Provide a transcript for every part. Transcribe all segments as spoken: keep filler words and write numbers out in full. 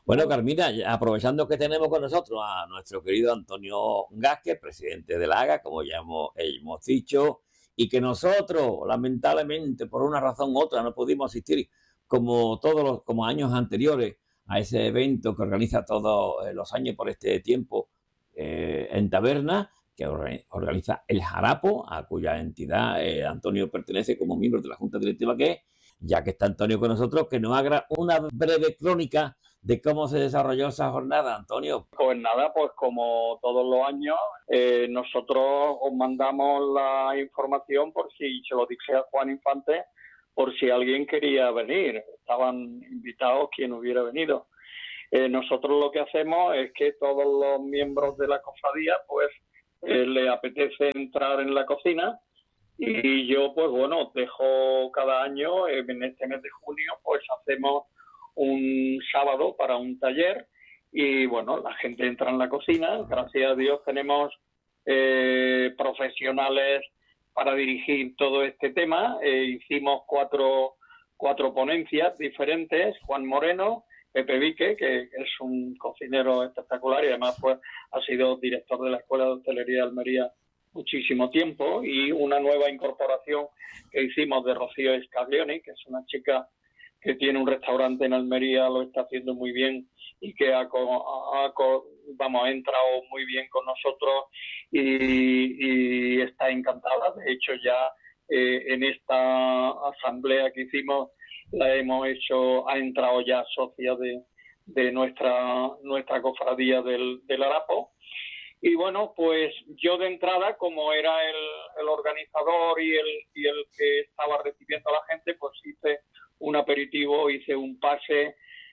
Bueno, Carmina, ya aprovechando que tenemos con nosotros a nuestro querido Antonio Gázquez, presidente de la AGA, como ya hemos, hemos dicho, y que nosotros, lamentablemente, por una razón u otra, no pudimos asistir como todos los como años anteriores a ese evento que organiza todos eh, los años por este tiempo eh, en Taberna, que organiza el Jarapo, a cuya entidad eh, Antonio pertenece como miembro de la Junta Directiva, que es, ya que está Antonio con nosotros, que nos haga una breve crónica de cómo se desarrolló esa jornada, Antonio. Pues nada, pues como todos los años, eh, nosotros os mandamos la información por si se lo dije a Juan Infante, por si alguien quería venir. Estaban invitados quien hubiera venido. Eh, nosotros lo que hacemos es que todos los miembros de la cofradía, pues, eh, le apetece entrar en la cocina y yo, pues bueno, dejo cada año, eh, en este mes de junio, pues hacemos un sábado para un taller y bueno, la gente entra en la cocina. Gracias a Dios tenemos eh, profesionales para dirigir todo este tema. Eh, hicimos cuatro, cuatro ponencias diferentes. Juan Moreno, Pepe Vique, que es un cocinero espectacular y además fue, ha sido director de la Escuela de Hostelería de Almería muchísimo tiempo, y una nueva incorporación que hicimos de Rocío Scaglioni, que es una chica que tiene un restaurante en Almería, lo está haciendo muy bien y que ha, ha, vamos, ha entrado muy bien con nosotros y, y está encantada. De hecho, ya eh, en esta asamblea que hicimos la hemos hecho, ha entrado ya socia de, de nuestra nuestra cofradía del, del Harapo. Y bueno, pues yo de entrada, como era el, el organizador y el, y el que estaba recibiendo a la gente, pues hice un aperitivo, hice un pase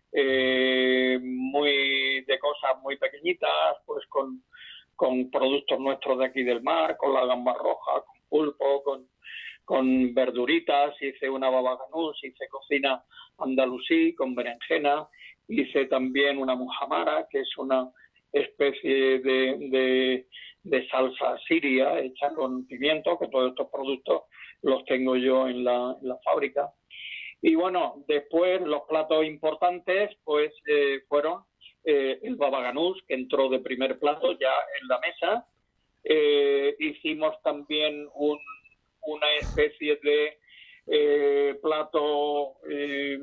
eh, muy de cosas muy pequeñitas, pues con, con productos nuestros de aquí del mar, con la gamba roja, con pulpo, con, con verduritas. Hice una baba ganús, hice cocina andalusí con berenjena, hice también una mujamara, que es una especie de, de, de salsa siria hecha con pimiento, que todos estos productos los tengo yo en la, en la fábrica. Y bueno, después los platos importantes pues eh, fueron eh, el baba ganús, que entró de primer plato ya en la mesa. Eh, hicimos también un, una especie de eh, plato eh,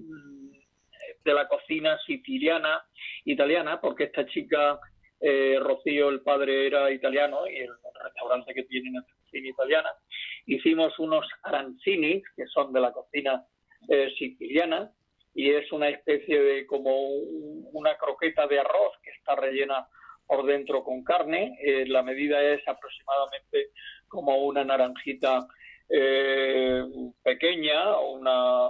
de la cocina siciliana, italiana, porque esta chica, eh, Rocío, el padre era italiano y el restaurante que tienen es cocina italiana. Hicimos unos arancini, que son de la cocina eh, siciliana, y es una especie de como un, una croqueta de arroz que está rellena por dentro con carne. Eh, la medida es aproximadamente como una naranjita eh, pequeña, una...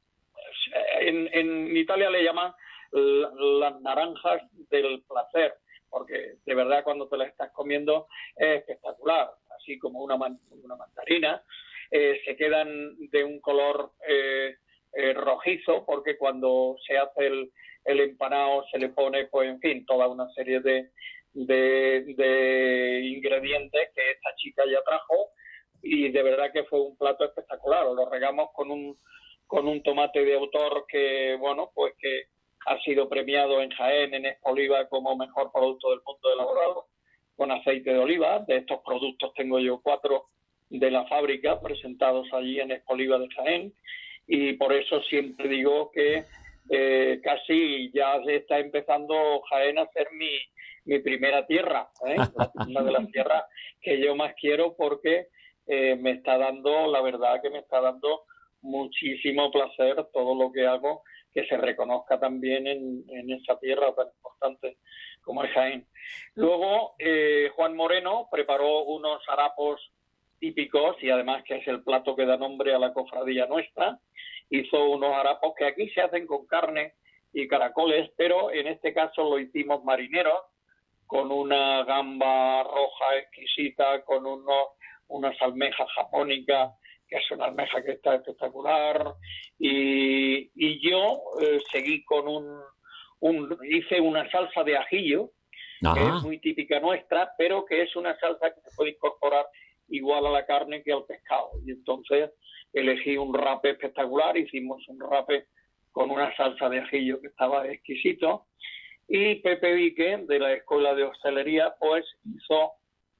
En, en Italia le llaman las naranjas del placer, porque de verdad cuando te las estás comiendo es espectacular, así como una, man, una mandarina. Eh, se quedan de un color eh, eh, rojizo, porque cuando se hace el, el empanado se le pone, pues en fin, toda una serie de, de, de ingredientes que esta chica ya trajo, y de verdad que fue un plato espectacular. Lo regamos con un con un tomate de autor que, bueno, pues que ha sido premiado en Jaén, en Expo Oliva, como mejor producto del mundo elaborado con aceite de oliva. De estos productos tengo yo cuatro de la fábrica presentados allí en Expo Oliva de Jaén, y por eso siempre digo que eh, casi ya se está empezando Jaén a ser mi, mi primera tierra, ¿eh? Una de las tierras que yo más quiero, porque eh, me está dando, la verdad que me está dando muchísimo placer todo lo que hago, que se reconozca también en, en esa tierra tan importante como es Jaén. Luego, eh, Juan Moreno preparó unos harapos típicos, y además que es el plato que da nombre a la cofradía nuestra. Hizo unos harapos que aquí se hacen con carne y caracoles, pero en este caso lo hicimos marineros, con una gamba roja exquisita, con unos, unas almejas japónicas, que es una almeja que está espectacular, y, y yo eh, seguí con un, un, hice una salsa de ajillo, Ajá. que es muy típica nuestra, pero que es una salsa que se puede incorporar igual a la carne que al pescado, y entonces elegí un rape espectacular. Hicimos un rape con una salsa de ajillo que estaba exquisito. Y Pepe Vique, de la Escuela de Hostelería, pues hizo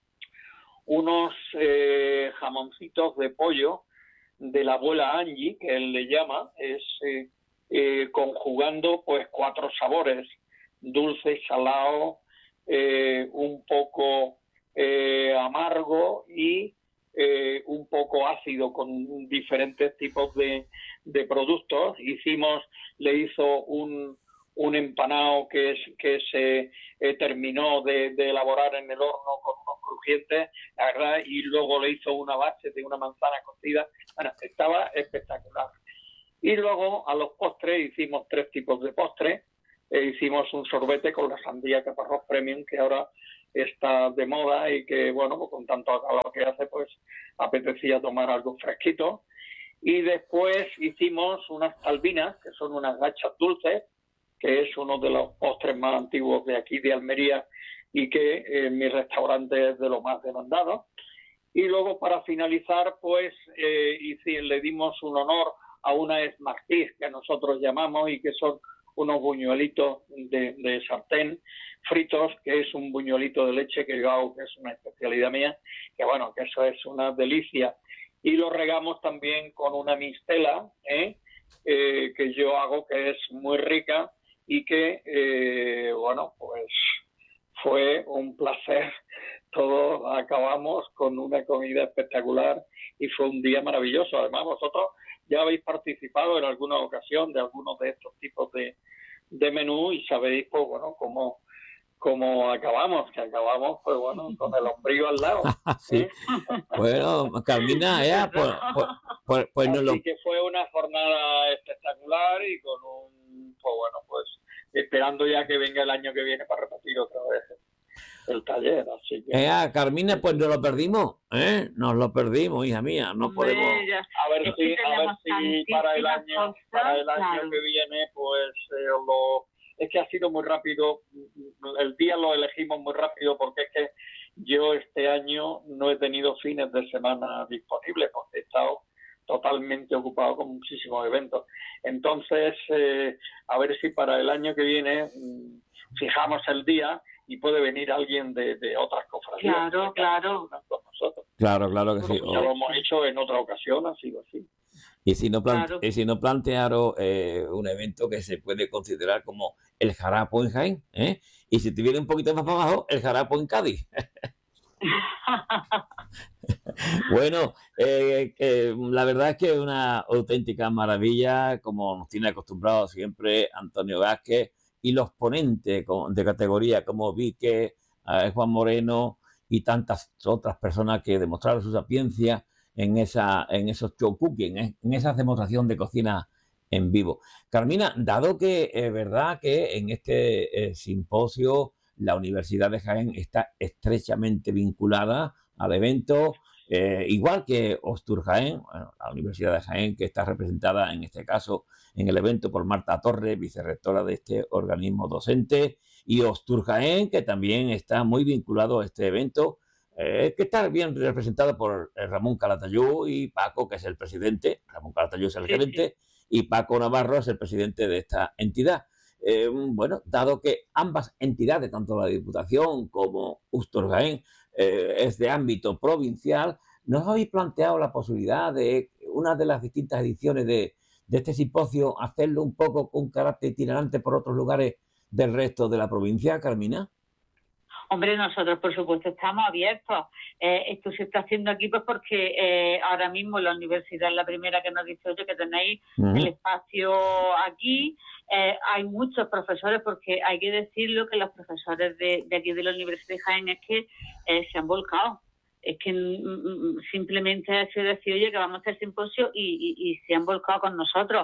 unos eh, jamoncitos de pollo de la abuela Angie, que él le llama, es eh, eh, conjugando pues cuatro sabores, dulce, salado, eh, un poco eh, amargo y eh, un poco ácido, con diferentes tipos de, de productos. Hicimos, le hizo un, un empanado que, es, que se eh, terminó de, de elaborar en el horno con unos crujientes, la verdad, y luego le hizo una base de una manzana cocida. Bueno, estaba espectacular. Y luego a los postres hicimos tres tipos de postres. Eh, hicimos un sorbete con la sandía Caparrós Premium, que ahora está de moda y que, bueno, pues con tanto calor que hace, pues apetecía tomar algo fresquito. Y después hicimos unas talbinas, que son unas gachas dulces, que es uno de los postres más antiguos de aquí de Almería y que en mi restaurante es de lo más demandado. Y luego, para finalizar, pues eh, y si le dimos un honor a una esmartis que nosotros llamamos, y que son unos buñuelitos de, de sartén fritos, que es un buñuelito de leche que yo hago, que es una especialidad mía, que bueno, que eso es una delicia. Y lo regamos también con una mistela, ¿eh? Eh, que yo hago, que es muy rica y que, eh, bueno, pues fue un placer. Todos acabamos con una comida espectacular y fue un día maravilloso. Además, vosotros ya habéis participado en alguna ocasión de algunos de estos tipos de, de menú y sabéis, pues bueno, cómo, cómo acabamos, que acabamos, pues bueno, con el ombligo al lado. Sí. ¿eh? Bueno, Carmina, ya, pues, pues, pues, pues no Así lo... que fue una jornada espectacular y con un, pues bueno, pues esperando ya que venga el año que viene para repetir otra vez el taller, así que... Eh, Carmina, pues nos lo perdimos, ¿eh? Nos lo perdimos, hija mía, no Hombre, podemos... ya. A ver Es si, que a ver tenemos si para el tantísimas año, cosas, para el año claro. que viene, pues eh, lo... Es que ha sido muy rápido, el día lo elegimos muy rápido porque es que yo este año no he tenido fines de semana disponibles porque he estado totalmente ocupado con muchísimos eventos. Entonces, eh, a ver si para el año que viene mm, fijamos el día y puede venir alguien de, de otras cofradías. Claro, claro. Con nosotros. Claro, claro que sí. Como ya lo hemos hecho en otra ocasión, ha sido así. Y si no, plante, Claro. y si no plantearos eh, un evento que se puede considerar como el jarapo en Jaén, ¿eh? Y si te viene un poquito más para abajo, el jarapo en Cádiz. Bueno, eh, eh, la verdad es que es una auténtica maravilla, como nos tiene acostumbrado siempre Antonio Vázquez y los ponentes de categoría como Vique, eh, Juan Moreno y tantas otras personas que demostraron su sapiencia en, esa, en esos show cooking, ¿eh? En esa demostración de cocina en vivo. Carmina, dado que es verdad que en este eh, simposio la Universidad de Jaén está estrechamente vinculada al evento, eh, igual que Ostur Jaén, bueno, la Universidad de Jaén, que está representada en este caso en el evento por Marta Torres, vicerrectora de este organismo docente, y Ostur Jaén, que también está muy vinculado a este evento, eh, que está bien representado por Ramón Calatayud y Paco, que es el presidente. Ramón Calatayud es el Sí, gerente, sí. Y Paco Navarro es el presidente de esta entidad. Eh, bueno, dado que ambas entidades, tanto la Diputación como Ostur Jaén, eh, es de ámbito provincial, ¿nos habéis planteado la posibilidad de una de las distintas ediciones de, de este simposio hacerlo un poco con carácter itinerante por otros lugares del resto de la provincia, Carmina? Hombre, nosotros por supuesto estamos abiertos. Eh, esto se está haciendo aquí pues porque eh, ahora mismo la universidad es la primera que nos dice, oye, que tenéis uh-huh. el espacio aquí. Eh, hay muchos profesores, porque hay que decirlo que los profesores de, de aquí de la Universidad de Jaén es que eh, se han volcado. Es que mm, simplemente ha sido decir, oye, que vamos a hacer simposio y, y, y se han volcado con nosotros.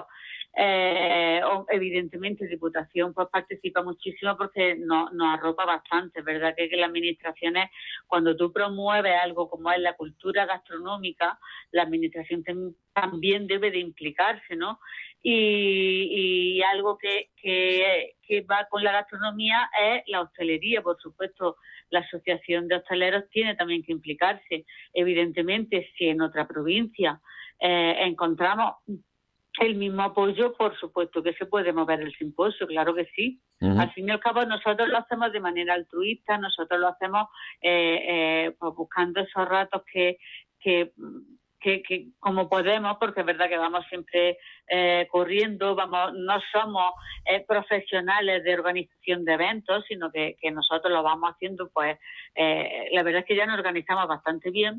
Eh, evidentemente Diputación pues participa muchísimo porque nos, nos arropa bastante, ¿verdad? Que, que las administraciones, cuando tú promueves algo como es la cultura gastronómica, la administración ten, también debe de implicarse, ¿no? Y, y algo que, que, que va con la gastronomía es la hostelería, por supuesto. La Asociación de Hosteleros tiene también que implicarse. Evidentemente, si en otra provincia eh, encontramos el mismo apoyo, por supuesto que se puede mover el simposio, claro que sí. Uh-huh. Al fin y al cabo nosotros lo hacemos de manera altruista, nosotros lo hacemos eh, eh, pues buscando esos ratos que, que, que, que como podemos, porque es verdad que vamos siempre eh, corriendo, vamos, no somos eh, profesionales de organización de eventos, sino que, que nosotros lo vamos haciendo, pues eh, la verdad es que ya nos organizamos bastante bien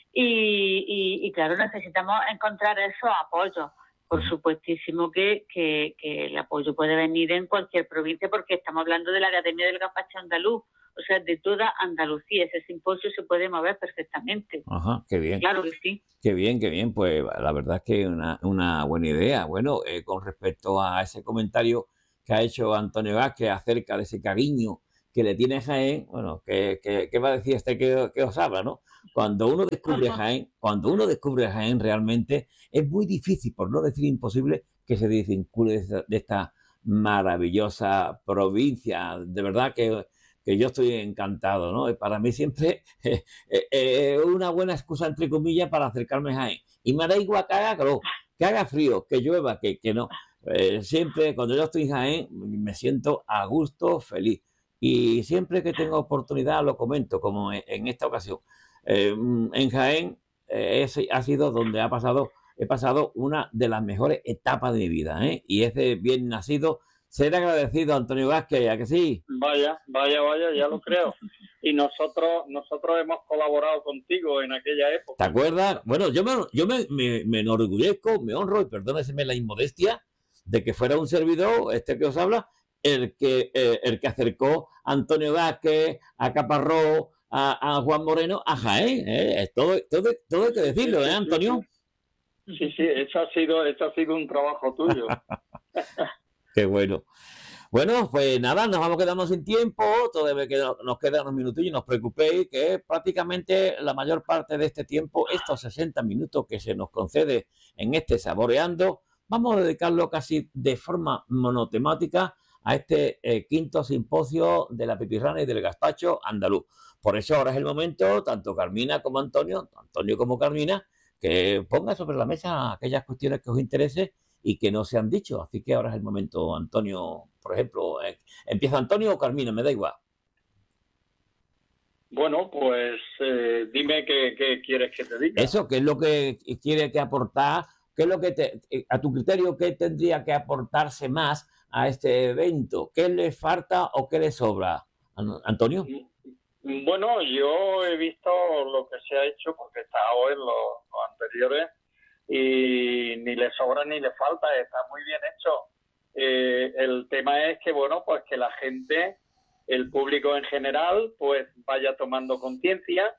y, y, y claro, necesitamos encontrar esos apoyos. Por supuestísimo que, que, que el apoyo puede venir en cualquier provincia porque estamos hablando de la Academia del Gazpacho Andaluz, o sea, de toda Andalucía. Ese simposio se puede mover perfectamente. Ajá, qué bien. Claro que sí. Qué bien, qué bien. Pues la verdad es que es una, una buena idea. Bueno, eh, con respecto a ese comentario que ha hecho Antonio Vázquez acerca de ese cariño que le tiene Jaén, bueno, ¿qué, qué, qué va a decir este que, que os habla, no? Cuando uno descubre Jaén, cuando uno descubre Jaén realmente es muy difícil, por no decir imposible, que se desvincule de esta, de esta maravillosa provincia. De verdad que, que yo estoy encantado, ¿no? Para mí siempre es eh, eh, una buena excusa, entre comillas, para acercarme a Jaén. Y me da igual que haga calor, que haga frío, que llueva, que, que no. Eh, siempre, cuando yo estoy en Jaén, me siento a gusto, feliz. Y siempre que tengo oportunidad lo comento, como en, en esta ocasión. Eh, en Jaén eh, ese ha sido donde ha pasado, he pasado una de las mejores etapas de mi vida, ¿eh? Y es de bien nacido ser agradecido a Antonio Vázquez, ¿a que sí? Vaya, vaya, vaya, ya lo creo. Y nosotros nosotros hemos colaborado contigo en aquella época. ¿Te acuerdas? Bueno, yo me, yo me, me, me enorgullezco, me honro, y perdóneseme la inmodestia, de que fuera un servidor, este que os habla, el que, eh, el que acercó a Antonio Vázquez, a Caparrós, a, a Juan Moreno, a Jaén, ¿eh? todo, todo, todo hay que decirlo, ¿eh, Antonio? Sí, sí, eso ha sido, eso ha sido un trabajo tuyo. Qué bueno. Bueno, pues nada, nos vamos quedando sin tiempo, todavía nos quedan unos minutillos, no os preocupéis, que prácticamente la mayor parte de este tiempo, estos sesenta minutos que se nos concede en este Saboreando, vamos a dedicarlo casi de forma monotemática a este eh, quinto simposio de la pipirrana y del gazpacho andaluz. Por eso ahora es el momento, tanto Carmina como Antonio, Antonio como Carmina, que pongan sobre la mesa aquellas cuestiones que os interesen y que no se han dicho. Así que ahora es el momento, Antonio, por ejemplo, eh, ¿empieza Antonio o Carmina? Me da igual. Bueno, pues eh, dime qué, qué quieres que te diga. Eso, ¿qué es lo que quiere que aportar? ¿Qué es lo que te, a tu criterio, qué tendría que aportarse más a este evento? ¿Qué le falta o qué le sobra? Antonio. Bueno, yo he visto lo que se ha hecho porque he estado en los, los anteriores y ni le sobra ni le falta, está muy bien hecho. Eh, el tema es que, bueno, pues que la gente, el público en general, pues vaya tomando conciencia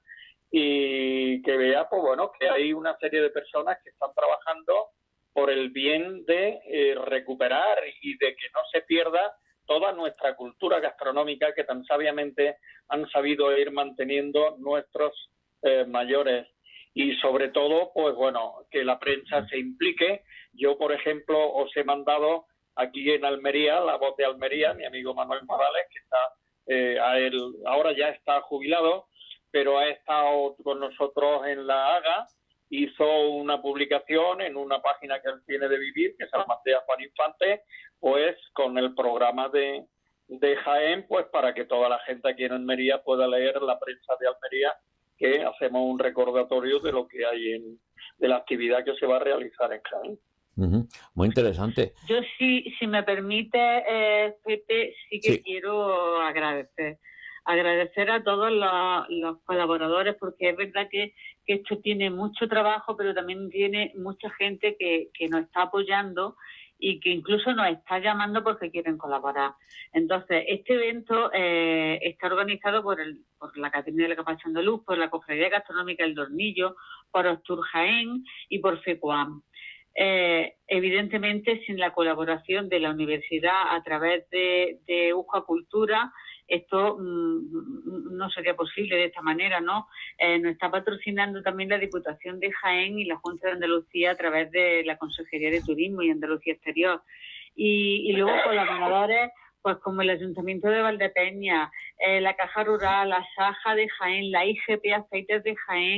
y que vea, pues bueno, que hay una serie de personas que están trabajando por el bien de eh, recuperar y de que no se pierda toda nuestra cultura gastronómica que tan sabiamente han sabido ir manteniendo nuestros eh, mayores. Y sobre todo, pues bueno, que la prensa se implique. Yo, por ejemplo, os he mandado aquí en Almería, La Voz de Almería, mi amigo Manuel Morales, que está eh, a él, ahora ya está jubilado, pero ha estado con nosotros en la Haga, hizo una publicación en una página que él tiene de Vivir, que se llama Tea Juan Infante, pues con el programa de, de Jaén, pues para que toda la gente aquí en Almería pueda leer la prensa de Almería, que hacemos un recordatorio de lo que hay en, de la actividad que se va a realizar en Jaén. Uh-huh. Muy interesante. Yo sí, si me permite, eh, Pepe, sí que sí. quiero agradecer. Agradecer a todos los, los colaboradores, porque es verdad que, que esto tiene mucho trabajo, pero también tiene mucha gente que, que nos está apoyando y que incluso nos está llamando porque quieren colaborar. Entonces, este evento eh, está organizado por, el, por la Academia del Gazpacho Andaluz, por la Cofradía Gastronómica El Dornillo, por Ostur Jaén y por FECUAM. Eh, evidentemente, sin la colaboración de la universidad a través de, de Euskal Cultura, esto mmm, no sería posible de esta manera, ¿no? Eh, nos está patrocinando también la Diputación de Jaén y la Junta de Andalucía a través de la Consejería de Turismo y Andalucía Exterior. Y, y luego colaboradores, pues como el Ayuntamiento de Valdepeña, eh, la Caja Rural, la Saja de Jaén, la I G P Aceites de Jaén,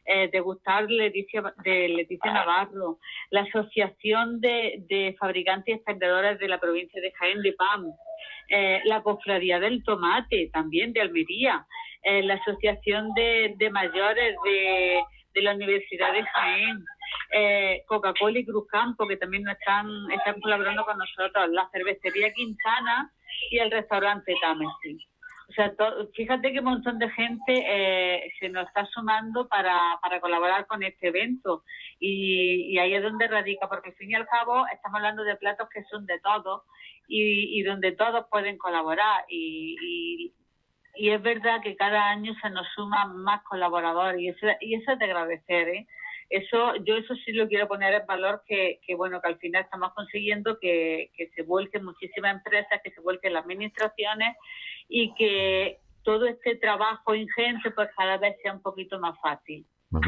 eh, Degustar Leticia, de Leticia Navarro, la Asociación de, de Fabricantes y Expendedores de la provincia de Jaén de P A M, eh, la Cofradía del Tomate, también de Almería, eh, la Asociación de, de Mayores de, de la Universidad de Jaén, eh, Coca-Cola y Cruzcampo, que también nos están, están colaborando con nosotros, la Cervecería Quintana y el restaurante Támesis. O sea, to, fíjate que un montón de gente eh, se nos está sumando para, para colaborar con este evento y, y ahí es donde radica, porque al fin y al cabo estamos hablando de platos que son de todos y, y donde todos pueden colaborar y, y, y es verdad que cada año se nos suman más colaboradores y eso, y eso es de agradecer, ¿eh? Eso, yo eso sí lo quiero poner en valor, que, que bueno, que al final estamos consiguiendo que, que se vuelquen muchísimas empresas, que se vuelquen las administraciones y que todo este trabajo ingente pues cada vez sea un poquito más fácil.